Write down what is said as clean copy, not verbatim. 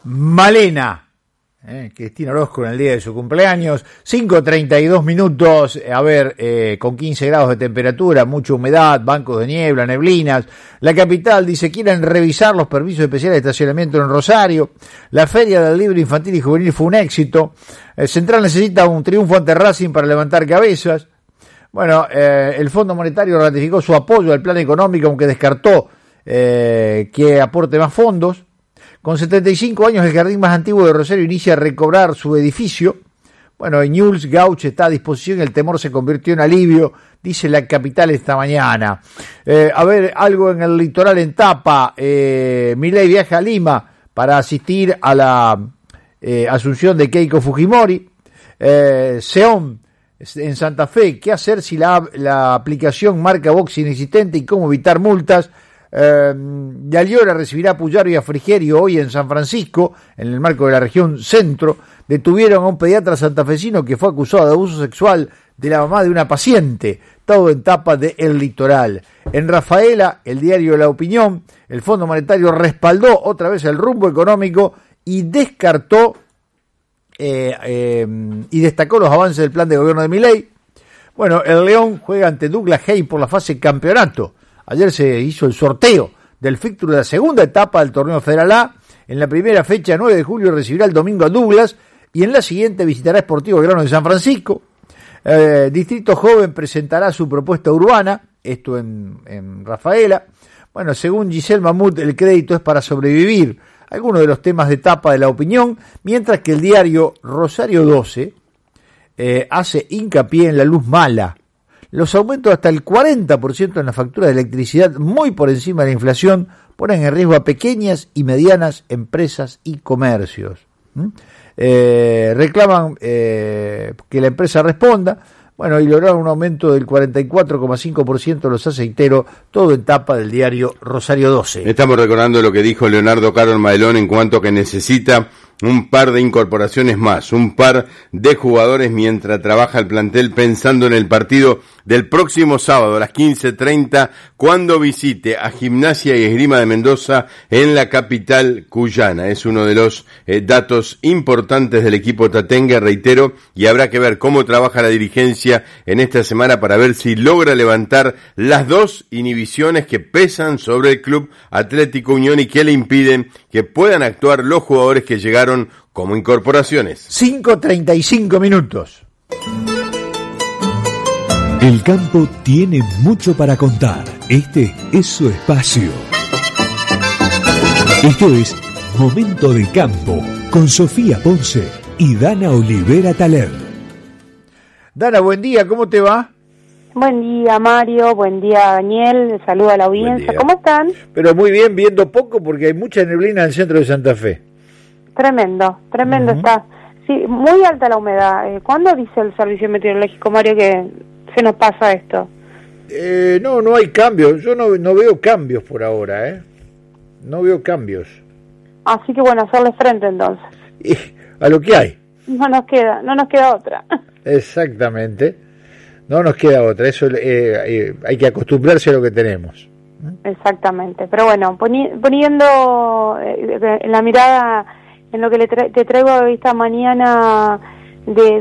Malena. Cristina Orozco en el día de su cumpleaños, 5:32 minutos, con 15 grados de temperatura, mucha humedad, bancos de niebla, neblinas. La capital dice quieren revisar los permisos especiales de estacionamiento en Rosario. La Feria del Libro Infantil y Juvenil fue un éxito. Central necesita un triunfo ante Racing para levantar cabezas. Bueno, el Fondo Monetario ratificó su apoyo al plan económico, aunque descartó que aporte más fondos. Con 75 años, el jardín más antiguo de Rosario inicia a recobrar su edificio. Bueno, en Newell's Gauch está a disposición y el temor se convirtió en alivio, dice la capital esta mañana. Algo en el litoral en tapa. Milei viaja a Lima para asistir a la asunción de Keiko Fujimori. Seón en Santa Fe, ¿qué hacer si la aplicación marca box inexistente y cómo evitar multas? Yaliora recibirá a Puyaro y a Frigerio hoy en San Francisco, en el marco de la región centro. Detuvieron a un pediatra santafesino que fue acusado de abuso sexual de la mamá de una paciente, todo en tapa de El Litoral. En Rafaela, el diario La Opinión, el Fondo Monetario respaldó otra vez el rumbo económico y descartó y destacó los avances del plan de gobierno de Milei. Bueno, el León juega ante Douglas Haig por la fase campeonato. Ayer se hizo el sorteo del fixture de la segunda etapa del torneo Federal A. En la primera fecha, 9 de julio, recibirá el domingo a Douglas y en la siguiente visitará Sportivo Belgrano de San Francisco. Distrito Joven presentará su propuesta urbana, esto en Rafaela. Bueno, según Giselle Mamut, el crédito es para sobrevivir. Algunos de los temas de etapa de La Opinión, mientras que el diario Rosario 12 hace hincapié en la luz mala. Los aumentos hasta el 40% en la factura de electricidad, muy por encima de la inflación, ponen en riesgo a pequeñas y medianas empresas y comercios. Reclaman que la empresa responda, y lograron un aumento del 44,5% de los aceiteros, todo en tapa del diario Rosario 12. Estamos recordando lo que dijo Leonardo Carol Madelón en cuanto a que necesita un par de incorporaciones más, un par de jugadores mientras trabaja el plantel pensando en el partido del próximo sábado a las 15:30 cuando visite a Gimnasia y Esgrima de Mendoza en la capital cuyana. Es uno de los datos importantes del equipo tatengue, reitero, y habrá que ver cómo trabaja la dirigencia en esta semana para ver si logra levantar las dos inhibiciones que pesan sobre el Club Atlético Unión y que le impiden que puedan actuar los jugadores que llegaron como incorporaciones. 5:35 minutos. El campo tiene mucho para contar. Este es su espacio. Esto es Momento de Campo con Sofía Ponce y Dana Olivera Taler. Dana, buen día, ¿cómo te va? Buen día, Mario, buen día, Daniel, saludo a la audiencia, ¿cómo están? Pero muy bien, viendo poco porque hay mucha neblina en el centro de Santa Fe. Tremendo está. Sí, muy alta la humedad. ¿Cuándo dice el servicio meteorológico, Mario, que se nos pasa esto? No hay cambios, yo no veo cambios por ahora, no veo cambios. Así que bueno, hacerle frente entonces. Y a lo que hay. No nos queda otra. Exactamente, no nos queda otra, eso hay que acostumbrarse a lo que tenemos. Exactamente, pero bueno, poniendo la mirada en lo que te traigo esta mañana de